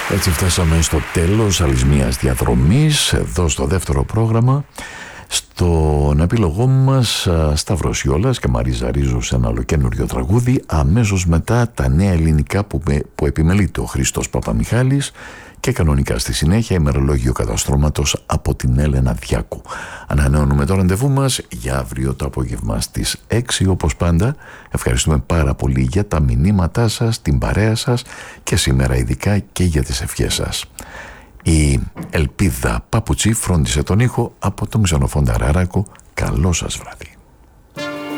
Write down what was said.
Έτσι φτάσαμε στο τέλος άλλης μιας διαδρομής εδώ στο δεύτερο πρόγραμμα. Στον επίλογό μας Σταύρος Ιόλας και Μαρίζα Ρίζου σε ένα ολοκαίνουργιο τραγούδι, αμέσως μετά τα νέα ελληνικά που επιμελείται ο Χριστός Παπαμιχάλης και κανονικά στη συνέχεια ημερολόγιο καταστρώματος από την Έλενα Διάκου. Ανανεώνουμε το ραντεβού μας για αύριο το απόγευμα στις 6 όπως πάντα. Ευχαριστούμε πάρα πολύ για τα μηνύματά σας, την παρέα σας και σήμερα ειδικά και για τις ευχές σας. Η Ελπίδα Παπουτσί φρόντισε τον ήχο από τον Ξενοφόντα Ράρακο. Καλό σας βράδυ.